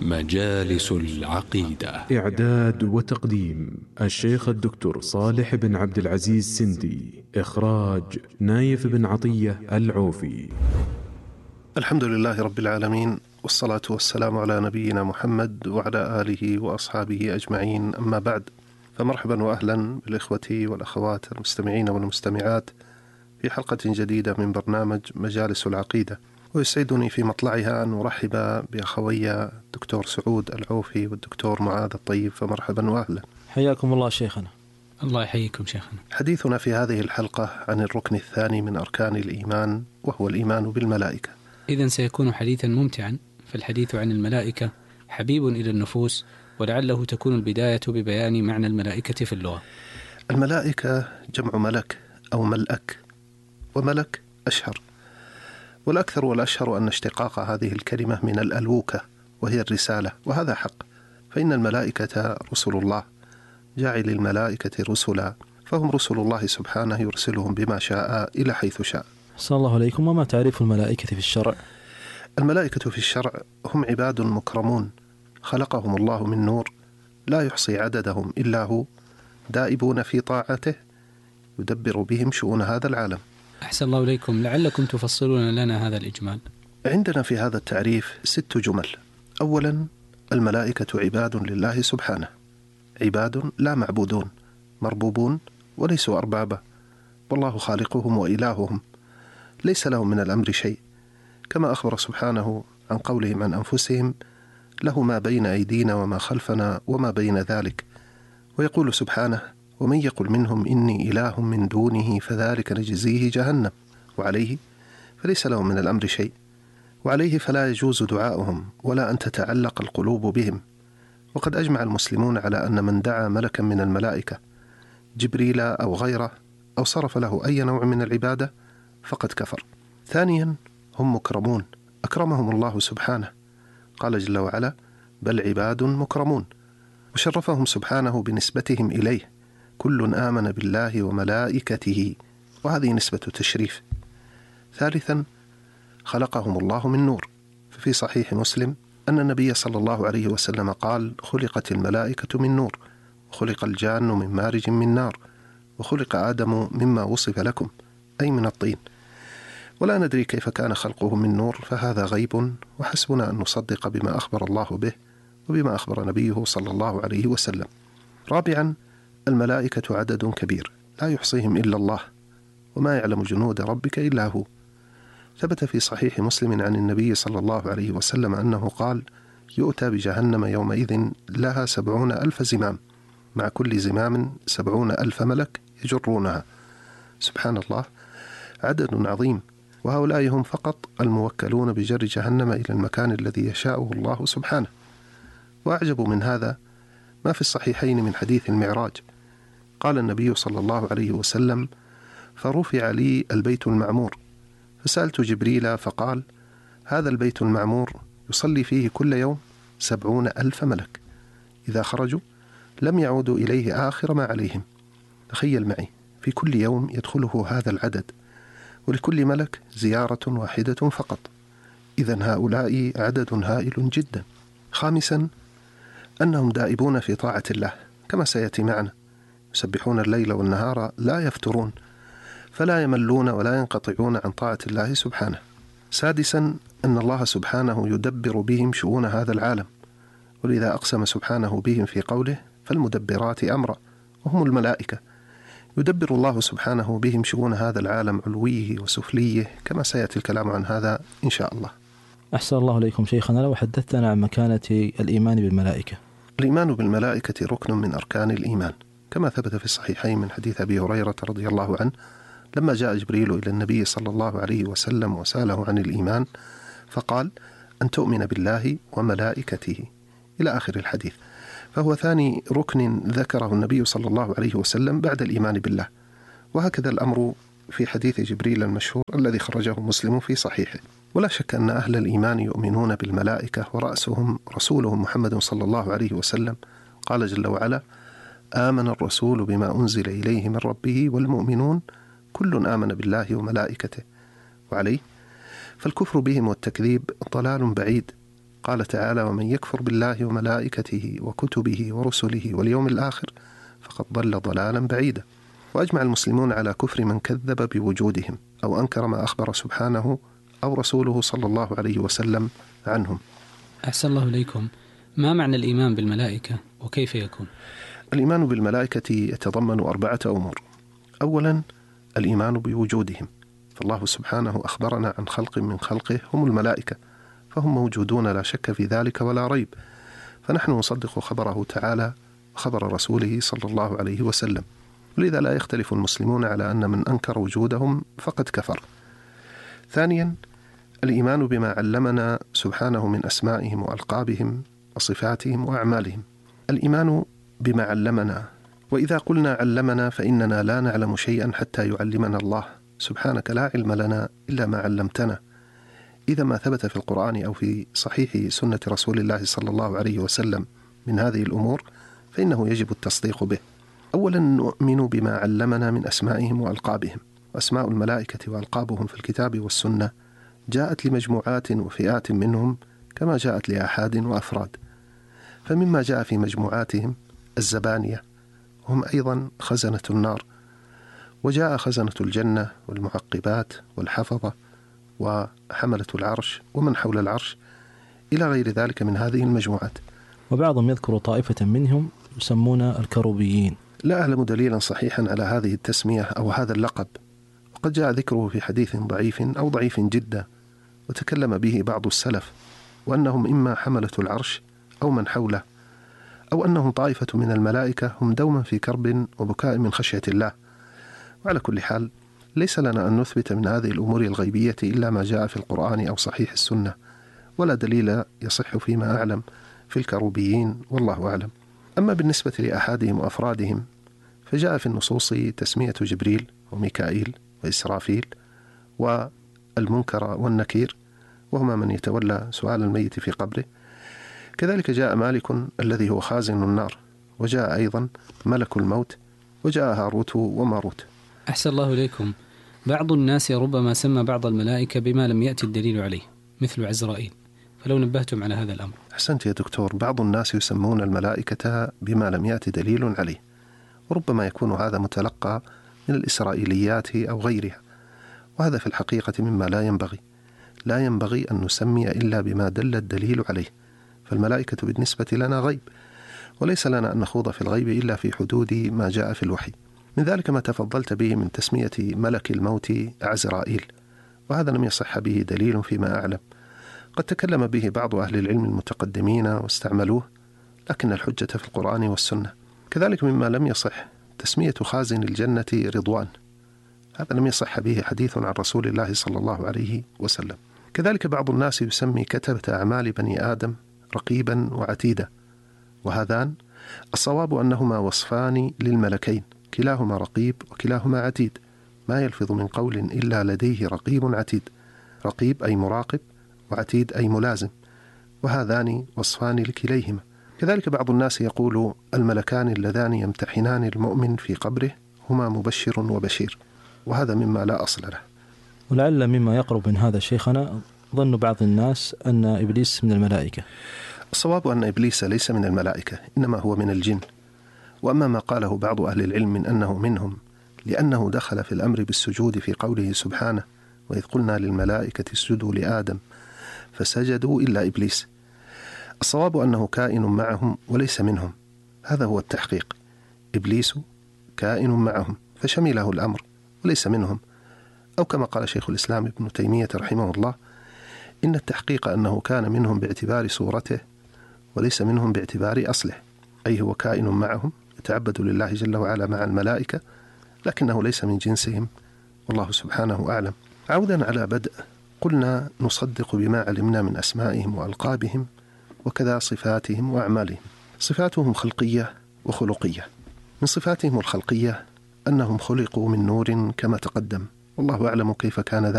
مجالس العقيدة. إعداد وتقديم الشيخ الدكتور صالح بن عبد العزيز سندي. إخراج نايف بن عطية العوفي. الحمد لله رب العالمين، والصلاة والسلام على نبينا محمد وعلى آله وأصحابه أجمعين، أما بعد، فمرحبا وأهلا بالإخوة والأخوات المستمعين والمستمعات في حلقة جديدة من برنامج مجالس العقيدة. ويسعدني في مطلعها أن أرحب بأخوي الدكتور سعود العوفي والدكتور معاذ الطيب، فمرحبا وأهلا. حياكم الله شيخنا. الله يحييكم شيخنا. حديثنا في هذه الحلقة عن الركن الثاني من أركان الإيمان، وهو الإيمان بالملائكة. إذن سيكون حديثا ممتعا، فالحديث عن الملائكة حبيب إلى النفوس، ولعله تكون البداية ببيان معنى الملائكة في اللغة. الملائكة جمع ملك أو ملأك، وملك أشهر، والأكثر والأشهر أن اشتقاق هذه الكلمة من الألوكة، وهي الرسالة، وهذا حق، فإن الملائكة رسل الله، جاعل الملائكة رسلا، فهم رسل الله سبحانه يرسلهم بما شاء إلى حيث شاء. صلى الله عليكم. وما تعريف الملائكة في الشرع؟ الملائكة في الشرع هم عباد مكرمون خلقهم الله من نور لا يحصي عددهم إلا هو، دائبون في طاعته، يدبر بهم شؤون هذا العالم. أحسن الله إليكم، لعلكم تفصلون لنا هذا الإجمال. عندنا في هذا التعريف 6 جمل. أولا، الملائكة عباد لله سبحانه، عباد لا معبودون، مربوبون وليسوا أربابا، والله خالقهم وإلههم، ليس لهم من الأمر شيء، كما أخبر سبحانه عن قولهم عن أنفسهم: له ما بين أيدينا وما خلفنا وما بين ذلك. ويقول سبحانه: ومن يقل منهم إني إله من دونه فذلك نجزيه جهنم، وعليه فليس لهم من الأمر شيء، وعليه فلا يجوز دعاؤهم ولا أن تتعلق القلوب بهم. وقد أجمع المسلمون على أن من دعا ملكا من الملائكة، جبريل أو غيره، أو صرف له أي نوع من العبادة، فقد كفر. ثانيا، هم مكرمون، أكرمهم الله سبحانه، قال جل وعلا: بل عباد مكرمون، وشرفهم سبحانه بنسبتهم إليه: كل آمن بالله وملائكته، وهذه نسبة تشريف. ثالثا، خلقهم الله من نور، ففي صحيح مسلم أن النبي صلى الله عليه وسلم قال: خلقت الملائكة من نور، وخلق الجان من مارج من نار، وخلق آدم مما وصف لكم، أي من الطين. ولا ندري كيف كان خلقه من نور، فهذا غيب، وحسبنا أن نصدق بما أخبر الله به وبما أخبر نبيه صلى الله عليه وسلم. رابعا، الملائكة عدد كبير لا يحصيهم إلا الله، وما يعلم جنود ربك إلا هو. ثبت في صحيح مسلم عن النبي صلى الله عليه وسلم أنه قال: يؤتى بجهنم يومئذ لها 70,000 زمام، مع كل زمام 70,000 ملك يجرونها. سبحان الله، عدد عظيم، وهؤلاء هم فقط الموكلون بجر جهنم إلى المكان الذي يشاءه الله سبحانه. وأعجب من هذا ما في الصحيحين من حديث المعراج، قال النبي صلى الله عليه وسلم: فرفع لي البيت المعمور، فسألت جبريل فقال: هذا البيت المعمور يصلي فيه كل يوم 70,000 ملك، إذا خرجوا لم يعودوا إليه آخر ما عليهم. تخيل معي، في كل يوم يدخله هذا العدد، ولكل ملك زيارة واحدة فقط. إذن هؤلاء عدد هائل جدا. خامسا، أنهم دائبون في طاعة الله، كما سيأتي معنا، يسبحون الليل والنهار لا يفترون، فلا يملون ولا ينقطعون عن طاعة الله سبحانه. سادسا، أن الله سبحانه يدبر بهم شؤون هذا العالم، ولذا أقسم سبحانه بهم في قوله: فالمدبرات أمرا، وهم الملائكة. يدبر الله سبحانه بهم شؤون هذا العالم علويه وسفليه، كما سيأتي الكلام عن هذا إن شاء الله. أحسن الله إليكم شيخنا. لو حدثتنا عن مكانة الإيمان بالملائكة. الإيمان بالملائكة ركن من أركان الإيمان، كما ثبت في الصحيحين من حديث أبي هريرة رضي الله عنه لما جاء جبريل إلى النبي صلى الله عليه وسلم وسأله عن الإيمان، فقال: أن تؤمن بالله وملائكته، إلى آخر الحديث. فهو ثاني ركن ذكره النبي صلى الله عليه وسلم بعد الإيمان بالله. وهكذا الأمر في حديث جبريل المشهور الذي خرجه مسلم في صحيحه. ولا شك أن أهل الإيمان يؤمنون بالملائكة، ورأسهم رسولهم محمد صلى الله عليه وسلم. قال جل وعلا: آمن الرسول بما أنزل إليه من ربه والمؤمنون كل آمن بالله وملائكته. وعليه فالكفر بهم والتكذيب ضلال بعيد، قال تعالى: ومن يكفر بالله وملائكته وكتبه ورسله واليوم الآخر فقد ضل ضلالا بعيدا. وأجمع المسلمون على كفر من كذب بوجودهم أو أنكر ما أخبر سبحانه أو رسوله صلى الله عليه وسلم عنهم. أحسن الله إليكم. ما معنى الإيمان بالملائكة وكيف يكون؟ الإيمان بالملائكة يتضمن 4 أمور. أولا الإيمان بوجودهم، فالله سبحانه أخبرنا عن خلق من خلقه هم الملائكة، فهم موجودون لا شك في ذلك ولا ريب، فنحن نصدق خبره تعالى وخبر رسوله صلى الله عليه وسلم، ولذا لا يختلف المسلمون على أن من أنكر وجودهم فقد كفر. ثانيا الإيمان بما علمنا سبحانه من أسمائهم وألقابهم وصفاتهم وأعمالهم. الإيمان بما علمنا، وإذا قلنا علمنا فإننا لا نعلم شيئا حتى يعلمنا الله، سبحانك لا علم لنا إلا ما علمتنا. إذا ما ثبت في القرآن أو في صحيح سنة رسول الله صلى الله عليه وسلم من هذه الأمور فإنه يجب التصديق به. أولا نؤمن بما علمنا من أسمائهم وألقابهم. وأسماء الملائكة وألقابهم في الكتاب والسنة جاءت لمجموعات وفئات منهم كما جاءت لأحاد وأفراد. فمما جاء في مجموعاتهم الزبانية، هم أيضا خزنة النار، وجاء خزنة الجنة والمعقبات والحفظة وحملة العرش ومن حول العرش إلى غير ذلك من هذه المجموعات. وبعضهم يذكر طائفة منهم يسمون الكروبيين. لا أعلم دليلا صحيحا على هذه التسمية أو هذا اللقب، وقد جاء ذكره في حديث ضعيف أو ضعيف جدا وتكلم به بعض السلف، وأنهم إما حملة العرش أو من حوله، أو أنهم طائفة من الملائكة هم دوما في كرب وبكاء من خشية الله. وعلى كل حال ليس لنا أن نثبت من هذه الأمور الغيبية إلا ما جاء في القرآن أو صحيح السنة، ولا دليل يصح فيما أعلم في الكروبيين، والله أعلم. أما بالنسبة لأحادهم وأفرادهم فجاء في النصوص تسمية جبريل وميكائيل وإسرافيل والمنكر والنكير، وهما من يتولى سؤال الميت في قبره. كذلك جاء مالك الذي هو خازن النار، وجاء أيضا ملك الموت، وجاء هاروت وماروت. أحسن الله إليكم. بعض الناس ربما سمى بعض الملائكة بما لم يأتي الدليل عليه مثل عزرائيل، فلو نبهتم على هذا الأمر. أحسنت يا دكتور. بعض الناس يسمون الملائكة بما لم يأتي دليل عليه، وربما يكون هذا متلقى من الإسرائيليات أو غيرها، وهذا في الحقيقة مما لا ينبغي أن نسمي إلا بما دل الدليل عليه، فالملائكة بالنسبة لنا غيب، وليس لنا أن نخوض في الغيب إلا في حدود ما جاء في الوحي. من ذلك ما تفضلت به من تسمية ملك الموت عزرائيل، وهذا لم يصح به دليل فيما أعلم. قد تكلم به بعض أهل العلم المتقدمين واستعملوه، لكن الحجة في القرآن والسنة. كذلك مما لم يصح تسمية خازن الجنة رضوان، هذا لم يصح به حديث عن رسول الله صلى الله عليه وسلم. كذلك بعض الناس يسمي كتبة أعمال بني آدم رقيبا وعتيدا، وهذان الصواب أنهما وصفان للملكين، كلاهما رقيب وكلاهما عتيد، ما يلفظ من قول إلا لديه رقيب عتيد. رقيب أي مراقب، وعتيد أي ملازم، وهذان وصفان لكليهما. كذلك بعض الناس يقول الملكان اللذان يمتحنان المؤمن في قبره هما مبشر وبشير، وهذا مما لا أصل له. ولعل مما يقرب من هذا شيخنا ظن بعض الناس أن إبليس من الملائكة. الصواب أن إبليس ليس من الملائكة، إنما هو من الجن. وأما ما قاله بعض أهل العلم من أنه منهم لأنه دخل في الأمر بالسجود في قوله سبحانه: وإذ قلنا للملائكة اسجدوا لآدم فسجدوا إلا إبليس، الصواب أنه كائن معهم وليس منهم، هذا هو التحقيق. إبليس كائن معهم فشمله الأمر وليس منهم، أو كما قال شيخ الإسلام ابن تيمية رحمه الله: إن التحقيق أنه كان منهم باعتبار صورته وليس منهم باعتبار أصله، أي هو كائن معهم يتعبد لله جل وعلا مع الملائكة، لكنه ليس من جنسهم، والله سبحانه أعلم. عودا على بدء، قلنا نصدق بما علمنا من أسمائهم وألقابهم وكذا صفاتهم وأعمالهم. صفاتهم خلقية وخلقية. من صفاتهم الخلقية أنهم خلقوا من نور كما تقدم، والله أعلم كيف كان ذلك.